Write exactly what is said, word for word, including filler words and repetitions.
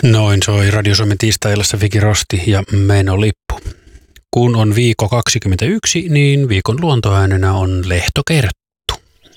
Noin soi Radio Suomen tiistai-illassa Viki Rosti ja menolippu. Kun on viikko kaksikymmentäyksi, niin viikon luontoäänenä on Lehto kertoo.